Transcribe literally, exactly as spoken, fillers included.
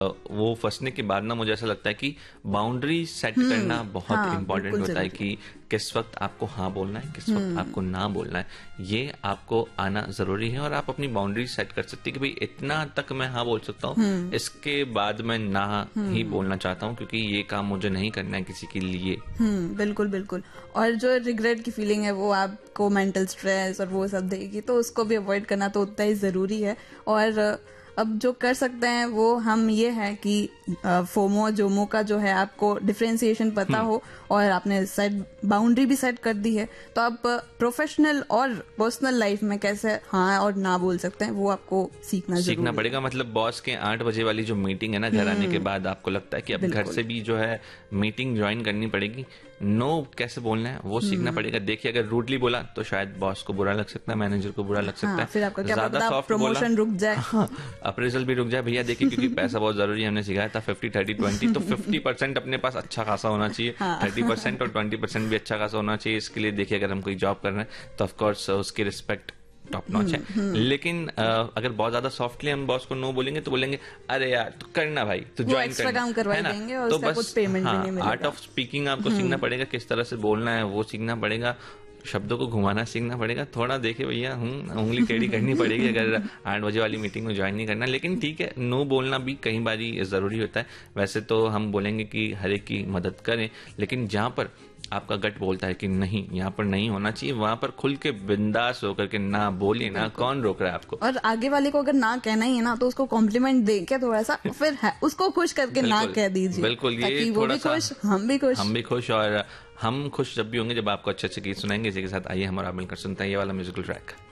वो फंसने के बाद ना मुझे ऐसा लगता है कि बाउंड्री सेट करना बहुत हाँ, इंपॉर्टेंट होता है कि किस वक्त आपको हाँ बोलना है, किस वक्त आपको ना बोलना है, ये आपको आना जरूरी है। और आप अपनी बाउंड्री सेट कर सकती है कि भाई इतना तक मैं हाँ बोल सकता हूँ, इसके बाद मैं ना ही बोलना चाहता हूँ, क्योंकि ये काम मुझे नहीं करना है किसी के लिए। हम्म बिल्कुल बिल्कुल। और जो रिग्रेट की फीलिंग है वो आपको मेंटल स्ट्रेस और वो सब देगी, तो उसको भी अवॉइड करना तो उतना ही जरूरी है। और अब जो कर सकते हैं वो हम ये है कि फोमो जोमो का जो है आपको डिफरेंशिएशन पता हो, और आपने सेट बाउंड्री भी सेट कर दी है, तो आप प्रोफेशनल और पर्सनल लाइफ में कैसे हाँ और ना बोल सकते हैं वो आपको सीखना सीखना पड़ेगा। मतलब बॉस के आठ बजे वाली जो मीटिंग है ना, घर आने के बाद आपको लगता है कि अब घर से भी जो है मीटिंग ज्वाइन करनी पड़ेगी, नो कैसे बोलना है वो सीखना पड़ेगा। देखिए अगर रूडली बोला तो शायद बॉस को बुरा लग सकता है, मैनेजर को बुरा लग सकता है, फिर आपका क्या ज्यादा पता सॉफ्ट प्रमोशन रुक जाए, अप्रेजल भी रुक जाए। भैया देखिए क्योंकि पैसा बहुत जरूरी है, हमने सिखाया था फिफ्टी थर्टी ट्वेंटी, तो फिफ्टी परसेंट अपने पास अच्छा खासा होना चाहिए, थर्टी परसेंट और ट्वेंटी परसेंट भी अच्छा खासा होना चाहिए। इसके लिए देखिए अगर हम कोई जॉब कर रहे हैं तो ऑफकोर्स उसकी रिस्पेक्ट टॉप नॉच है। लेकिन आ, अगर बहुत ज्यादा सॉफ्टली हम बॉस को नो बोलेंगे तो बोलेंगे अरे यार तू करना भाई, तू ज्वाइन करना, काम करवाई देंगे और तो उसका बस कुछ पेमेंट भी नहीं मिलेगा। आर्ट ऑफ स्पीकिंग आपको सीखना पड़ेगा, किस तरह से बोलना है वो सीखना पड़ेगा, शब्दों को घुमाना सीखना पड़ेगा। थोड़ा देखिए भैया हूँ उंगली टेढ़ी करनी पड़ेगी अगर आठ बजे वाली मीटिंग में ज्वाइन नहीं करना, लेकिन ठीक है नो बोलना भी कई बारी जरूरी होता है। वैसे तो हम बोलेंगे कि हर एक की मदद करें, लेकिन जहां पर आपका गट बोलता है कि नहीं यहाँ पर नहीं होना चाहिए, वहां पर खुल के बिंदास होकर के ना बोलिए ना, कौन रोक रहा है आपको। और आगे वाले को अगर ना कहना ही है ना तो उसको कॉम्प्लीमेंट दे के थोड़ा सा फिर है, उसको खुश करके ना कह दीजिए। बिल्कुल, ये वो भी खुश हम भी खुश हम भी खुश और हम खुश जब भी होंगे जब आपको अच्छे अच्छे गीत सुनाएंगे। इसी के साथ आइए हमारा मिलकर सुनते हैं ये वाला म्यूजिकल ट्रैक।